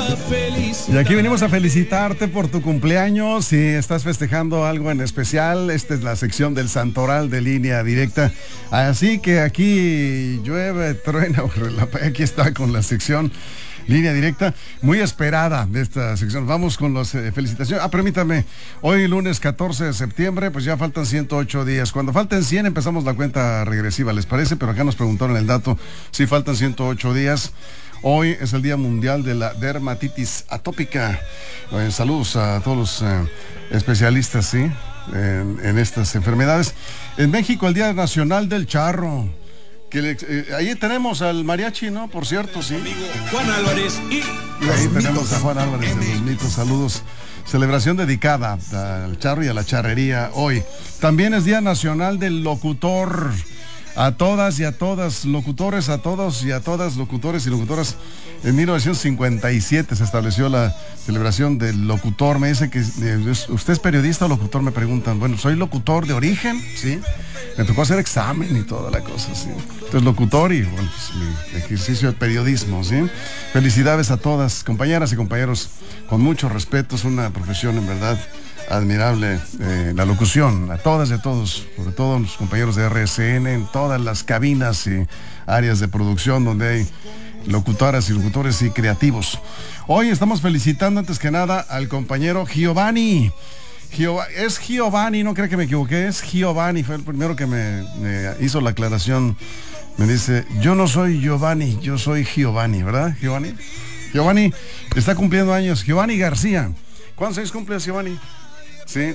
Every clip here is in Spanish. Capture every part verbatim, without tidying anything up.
Y aquí venimos a felicitarte por tu cumpleaños. Si estás festejando algo en especial, esta es la sección del Santoral de Línea Directa. Así que aquí llueve, truena, aquí está con la sección Línea Directa, muy esperada de esta sección. Vamos con las eh, felicitaciones. Ah, permítame, hoy lunes catorce de septiembre, pues ya faltan ciento ocho días. Cuando falten cien empezamos la cuenta regresiva, ¿les parece? Pero acá nos preguntaron el dato, sí faltan ciento ocho días. Hoy es el Día Mundial de la Dermatitis Atópica. Eh, saludos a todos los eh, especialistas, ¿sí? En, en estas enfermedades. En México, el Día Nacional del Charro. Que le, eh, ahí tenemos al mariachi, ¿no? Por cierto, sí. Amigo Juan Álvarez y ahí tenemos a Juan Álvarez de los mitos. Saludos. Celebración dedicada al charro y a la charrería hoy. También es Día Nacional del Locutor. A todas y a todas, locutores, a todos y a todas, locutores y locutoras. En mil novecientos cincuenta y siete se estableció la celebración del locutor. Me dice que, eh, ¿usted es periodista o locutor? Me preguntan. Bueno, soy locutor de origen, ¿sí? Me tocó hacer examen y toda la cosa, ¿sí? Entonces, locutor y, bueno, pues mi ejercicio de periodismo, ¿sí? Felicidades a todas, compañeras y compañeros, con mucho respeto. Es una profesión, en verdad, admirable, eh, la locución, a todas y a todos, sobre todo los compañeros de R S N, en todas las cabinas y áreas de producción donde hay locutoras y locutores y creativos. Hoy estamos felicitando antes que nada al compañero Giovanni. Giova, es Giovanni, no creo que me equivoqué, es Giovanni, fue el primero que me, me hizo la aclaración. Me dice, yo no soy Giovanni, yo soy Giovanni, ¿verdad, Giovanni? Giovanni está cumpliendo años. Giovanni García. ¿Cuántos años cumple Giovanni? Sí,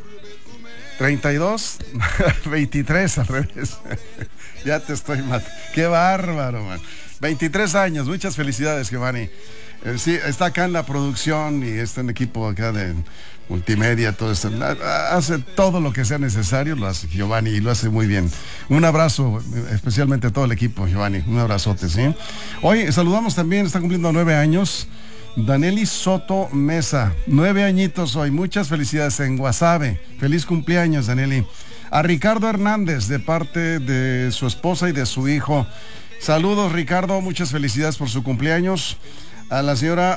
treinta y dos, veintitrés al revés. Ya te estoy matando. Qué bárbaro, man. veintitrés años, muchas felicidades, Giovanni. Eh, sí, está acá en la producción y está en equipo acá de multimedia, todo esto. Hace todo lo que sea necesario, lo hace Giovanni y lo hace muy bien. Un abrazo, especialmente a todo el equipo, Giovanni. Un abrazote, ¿sí? Hoy saludamos también, está cumpliendo nueve años. Daneli Soto Mesa, nueve añitos hoy, muchas felicidades en Guasave, feliz cumpleaños, Daneli. A Ricardo Hernández, de parte de su esposa y de su hijo, saludos, Ricardo, muchas felicidades por su cumpleaños. A la señora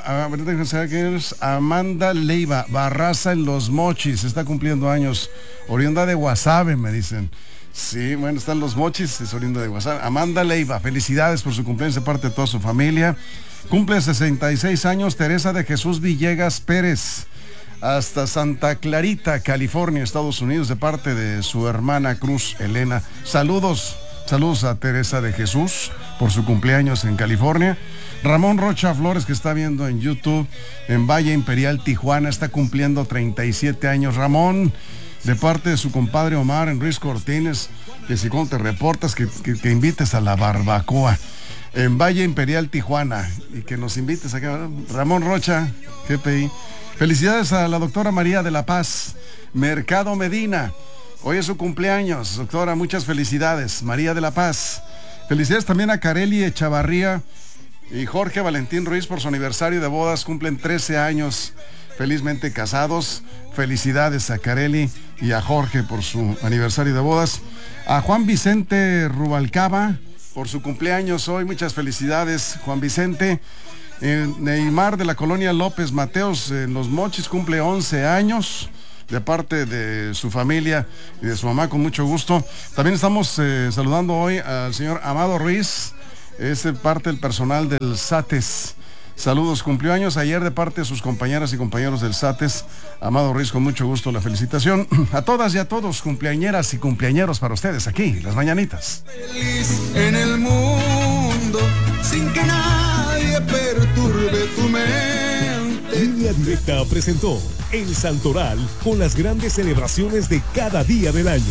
a, Amanda Leiva Barraza en Los Mochis, está cumpliendo años, oriunda de Guasave, me dicen. Sí, bueno, están Los Mochis, es oriunda de Guasave. Amanda Leiva, felicidades por su cumpleaños de parte de toda su familia. Cumple sesenta y seis años Teresa de Jesús Villegas Pérez, hasta Santa Clarita, California, Estados Unidos, de parte de su hermana Cruz Elena. Saludos, saludos a Teresa de Jesús por su cumpleaños en California. Ramón Rocha Flores, que está viendo en YouTube, en Valle Imperial, Tijuana, está cumpliendo treinta y siete años. Ramón, de parte de su compadre Omar en Ruiz Cortines, que si cuando te reportas que, que, que invites a la barbacoa en Valle Imperial, Tijuana, y que nos invites acá, ¿verdad? Ramón Rocha, G P I. Felicidades a la doctora María de la Paz Mercado Medina. Hoy es su cumpleaños, doctora, muchas felicidades, María de la Paz. Felicidades también a Carely Echavarría y Jorge Valentín Ruiz por su aniversario de bodas, cumplen trece años, felizmente casados. Felicidades a Carely y a Jorge por su aniversario de bodas. A Juan Vicente Rubalcaba por su cumpleaños hoy, muchas felicidades, Juan Vicente. Eh, Neymar de la colonia López Mateos en Los Mochis cumple once años, de parte de su familia y de su mamá, con mucho gusto. También estamos eh, saludando hoy al señor Amado Ruiz, es parte del personal del SATES. Saludos, cumplió años ayer de parte de sus compañeras y compañeros del SATES. Amado Ruiz, con mucho gusto la felicitación. A todas y a todos, cumpleañeras y cumpleañeros para ustedes aquí, las mañanitas. Feliz en el mundo, sin que nadie perturbe tu mente. Línea Directa presentó El Santoral con las grandes celebraciones de cada día del año.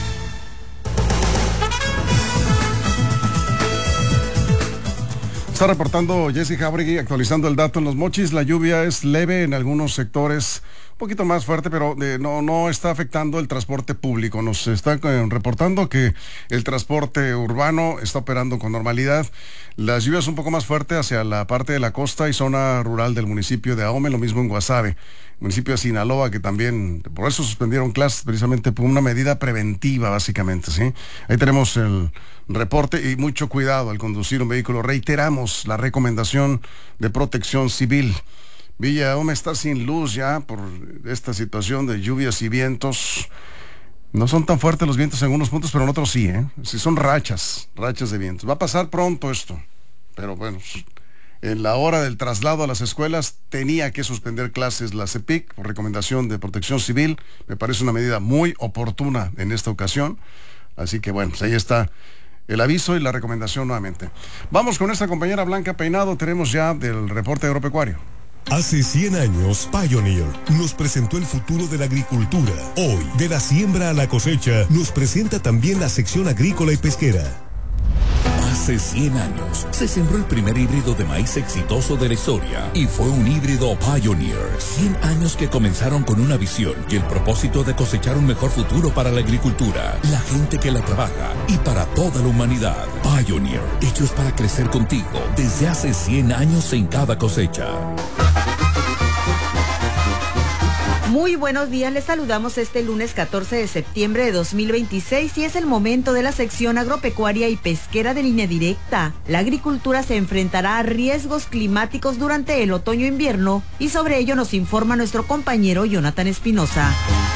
Está reportando Jessy Jauregui, actualizando el dato en Los Mochis. La lluvia es leve en algunos sectores, un poquito más fuerte, pero eh, no, no está afectando el transporte público. Nos está eh, reportando que el transporte urbano está operando con normalidad. Las lluvias un poco más fuertes hacia la parte de la costa y zona rural del municipio de Ahome, lo mismo en Guasave, municipio de Sinaloa, que también, por eso suspendieron clases, precisamente por una medida preventiva, básicamente, ¿sí? Ahí tenemos el reporte y mucho cuidado al conducir un vehículo. Reiteramos la recomendación de Protección Civil. Villa Ahome está sin luz ya por esta situación de lluvias y vientos. No son tan fuertes los vientos en algunos puntos, pero en otros sí, ¿eh? Sí son rachas, rachas de vientos. Va a pasar pronto esto, pero bueno, en la hora del traslado a las escuelas tenía que suspender clases la CEPIC por recomendación de Protección Civil. Me parece una medida muy oportuna en esta ocasión. Así que bueno, pues ahí está el aviso y la recomendación nuevamente. Vamos con nuestra compañera Blanca Peinado. Tenemos ya del reporte agropecuario. Hace cien años, Pioneer nos presentó el futuro de la agricultura. Hoy, de la siembra a la cosecha, nos presenta también la sección agrícola y pesquera. Hace cien años se sembró el primer híbrido de maíz exitoso de la historia y fue un híbrido Pioneer. cien años que comenzaron con una visión y el propósito de cosechar un mejor futuro para la agricultura, la gente que la trabaja y para toda la humanidad. Pioneer, hechos para crecer contigo desde hace cien años en cada cosecha. Muy buenos días, les saludamos este lunes catorce de septiembre de dos mil veintiséis y es el momento de la sección agropecuaria y pesquera de Línea Directa. La agricultura se enfrentará a riesgos climáticos durante el otoño-invierno y sobre ello nos informa nuestro compañero Jonathan Espinosa.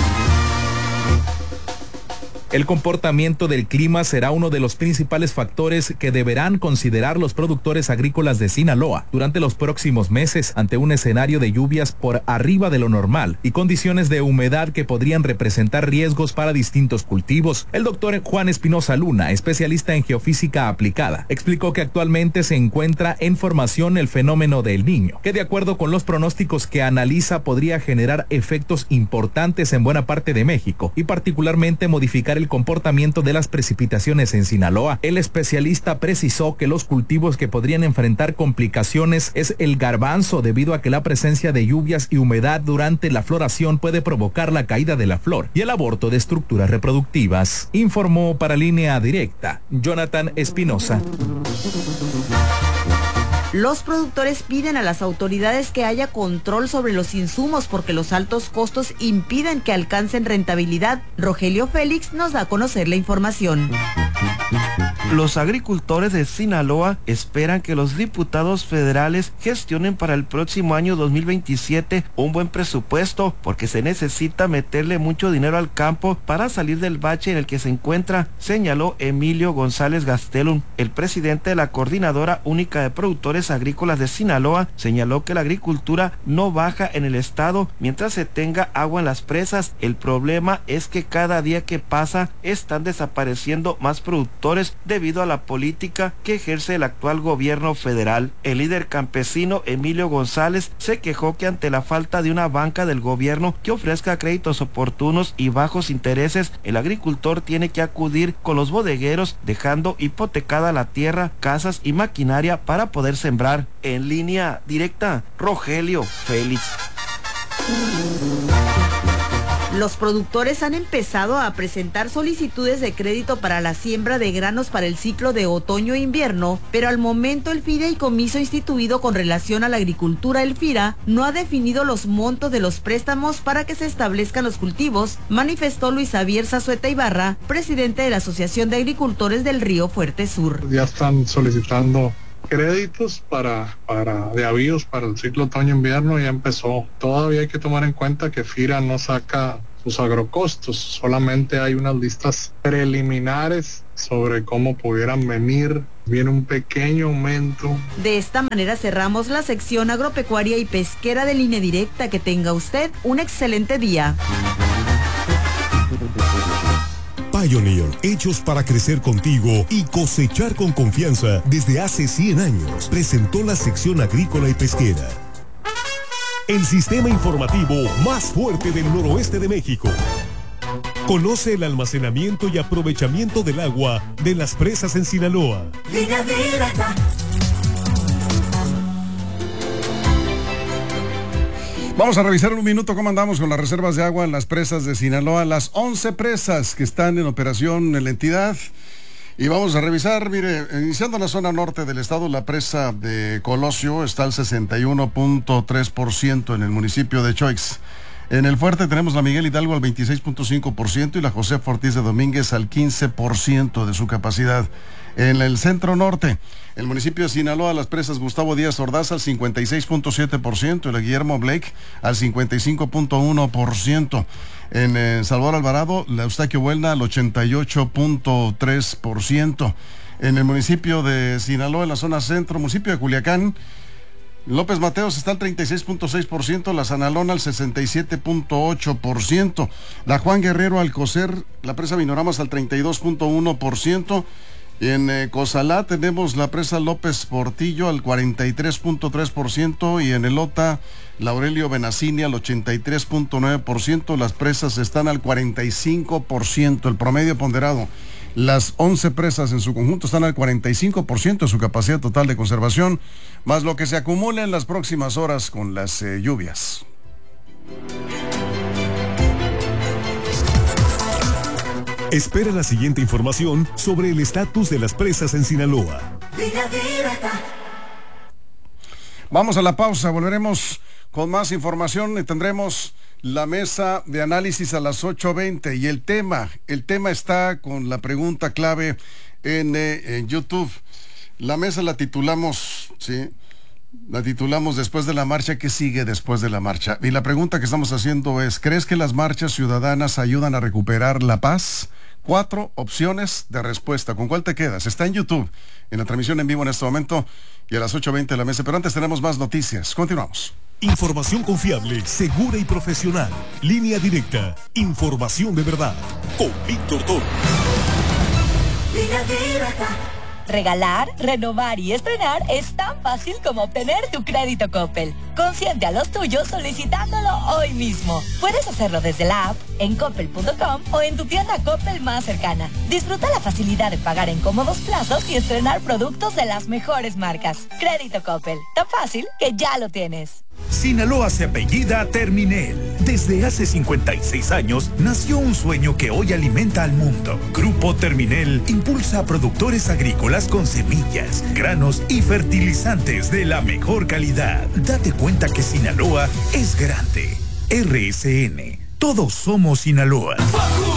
El comportamiento del clima será uno de los principales factores que deberán considerar los productores agrícolas de Sinaloa durante los próximos meses ante un escenario de lluvias por arriba de lo normal y condiciones de humedad que podrían representar riesgos para distintos cultivos. El doctor Juan Espinosa Luna, especialista en geofísica aplicada, explicó que actualmente se encuentra en formación el fenómeno del Niño, que de acuerdo con los pronósticos que analiza podría generar efectos importantes en buena parte de México y particularmente modificar el comportamiento de las precipitaciones en Sinaloa. El especialista precisó que los cultivos que podrían enfrentar complicaciones es el garbanzo, debido a que la presencia de lluvias y humedad durante la floración puede provocar la caída de la flor y el aborto de estructuras reproductivas. Informó para Línea Directa Jonathan Espinosa. Los productores piden a las autoridades que haya control sobre los insumos porque los altos costos impiden que alcancen rentabilidad. Rogelio Félix nos da a conocer la información. Los agricultores de Sinaloa esperan que los diputados federales gestionen para el próximo año dos mil veintisiete un buen presupuesto porque se necesita meterle mucho dinero al campo para salir del bache en el que se encuentra, señaló Emilio González Gastelum. El presidente de la Coordinadora Única de Productores Agrícolas de Sinaloa señaló que la agricultura no baja en el estado mientras se tenga agua en las presas. El problema es que cada día que pasa están desapareciendo más productores debido a la política que ejerce el actual gobierno federal. El líder campesino Emilio González se quejó que ante la falta de una banca del gobierno que ofrezca créditos oportunos y bajos intereses, el agricultor tiene que acudir con los bodegueros, dejando hipotecada la tierra, casas y maquinaria para poder sembrar. En Línea Directa, Rogelio Félix. Los productores han empezado a presentar solicitudes de crédito para la siembra de granos para el ciclo de otoño e invierno, pero al momento el fideicomiso instituido con relación a la agricultura, el FIRA, no ha definido los montos de los préstamos para que se establezcan los cultivos, manifestó Luis Javier Zazueta Ibarra, presidente de la Asociación de Agricultores del Río Fuerte Sur. Ya están solicitando créditos para, para de avíos para el ciclo otoño-invierno, ya empezó. Todavía hay que tomar en cuenta que FIRA no saca sus agrocostos, solamente hay unas listas preliminares sobre cómo pudieran venir. Viene un pequeño aumento. De esta manera cerramos la sección agropecuaria y pesquera de Línea Directa. Que tenga usted un excelente día. Pioneer, hechos para crecer contigo y cosechar con confianza desde hace cien años, presentó la sección agrícola y pesquera. El sistema informativo más fuerte del noroeste de México. Conoce el almacenamiento y aprovechamiento del agua de las presas en Sinaloa. Línea Directa. Vamos a revisar en un minuto cómo andamos con las reservas de agua en las presas de Sinaloa, las once presas que están en operación en la entidad. Y vamos a revisar, mire, iniciando en la zona norte del estado, la presa de Colosio está al sesenta y uno punto tres por ciento en el municipio de Choix. En el fuerte tenemos la Miguel Hidalgo al veintiséis punto cinco por ciento y la José Ortiz de Domínguez al quince por ciento de su capacidad. En el centro norte, el municipio de Sinaloa, las presas Gustavo Díaz Ordaz al cincuenta y seis punto siete por ciento y la Guillermo Blake al cincuenta y cinco punto uno por ciento. En eh, Salvador Alvarado, la Eustaquio Buelna al ochenta y ocho punto tres por ciento. En el municipio de Sinaloa, en la zona centro, municipio de Culiacán, López Mateos está al treinta y seis punto seis por ciento, la Sanalón al sesenta y siete punto ocho por ciento, la Juan Guerrero Alcocer, la presa Minoramas al treinta y dos punto uno por ciento. En eh, Cozalá tenemos la presa López Portillo al cuarenta y tres punto tres por ciento y en Elota, la Aurelio Benacini al ochenta y tres punto nueve por ciento. Las presas están al cuarenta y cinco por ciento, el promedio ponderado. Las once presas en su conjunto están al cuarenta y cinco por ciento de su capacidad total de conservación, más lo que se acumula en las próximas horas con las eh, lluvias. Espera la siguiente información sobre el estatus de las presas en Sinaloa. Vamos a la pausa, volveremos con más información y tendremos la mesa de análisis a las ocho veinte y el tema, el tema está con la pregunta clave en, eh, en YouTube. La mesa la titulamos, sí, la titulamos después de la marcha, ¿qué sigue después de la marcha? Y la pregunta que estamos haciendo es, ¿crees que las marchas ciudadanas ayudan a recuperar la paz? Cuatro opciones de respuesta. ¿Con cuál te quedas? Está en YouTube, en la transmisión en vivo en este momento y a las ocho veinte la mesa. Pero antes tenemos más noticias. Continuamos. Información confiable, segura y profesional. Línea directa. Información de verdad. Con Víctor Toro. Línea directa. Regalar, renovar y estrenar es tan fácil como obtener tu crédito Coppel. Consiente a los tuyos solicitándolo hoy mismo. Puedes hacerlo desde la app, en coppel punto com o en tu tienda Coppel más cercana. Disfruta la facilidad de pagar en cómodos plazos y estrenar productos de las mejores marcas. Crédito Coppel, tan fácil que ya lo tienes. Sinaloa se apellida Terminel. Desde hace cincuenta y seis años nació un sueño que hoy alimenta al mundo. Grupo Terminel impulsa a productores agrícolas con semillas, granos y fertilizantes de la mejor calidad. Date cuenta que Sinaloa es grande. R S N. Todos somos Sinaloa.